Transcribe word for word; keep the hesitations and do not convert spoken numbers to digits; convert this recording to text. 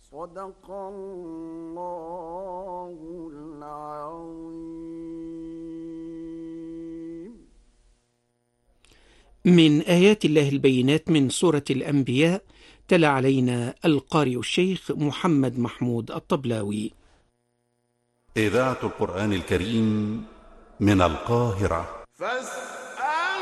صدق الله العظيم. من آيات الله البينات من سورة الأنبياء، تلا علينا القارئ الشيخ محمد محمود الطبلاوي. إذاعة القرآن الكريم من القاهرة.